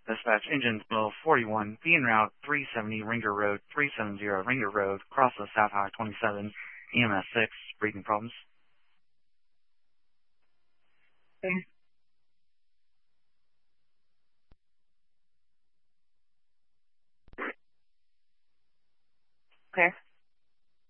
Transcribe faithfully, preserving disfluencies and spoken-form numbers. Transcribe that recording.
Dispatch engine twelve forty-one, be en route three seventy Ringer Road, three seventy Ringer Road, cross the South High twenty-seven, E M S six, breathing problems. Okay.